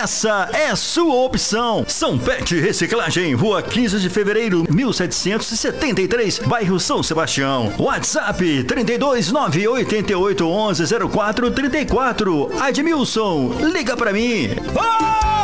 essa é sua opção. São Pet Reciclagem, Rua 15 de Fevereiro, 1773, bairro São Sebastião. WhatsApp 32988110434. Admilson, liga pra mim.